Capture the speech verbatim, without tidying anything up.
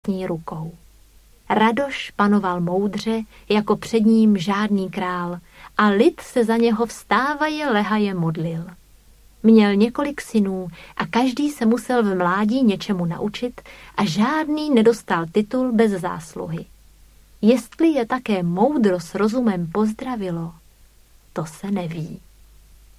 rukou. Radoš panoval moudře, jako před ním žádný král, a lid se za něho vstávaje lehaje modlil. Měl několik synů a každý se musel v mládí něčemu naučit a žádný nedostal titul bez zásluhy. Jestli je také moudro s rozumem pozdravilo, to se neví.